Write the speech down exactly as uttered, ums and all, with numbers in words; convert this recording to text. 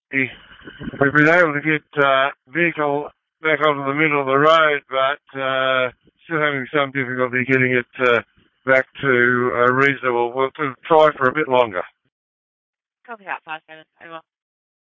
We've been able to get uh, vehicle back onto the middle of the road, but uh, still having some difficulty getting it uh, back to uh, reasonable. We'll try for a bit longer. Copy that, five seven. Over.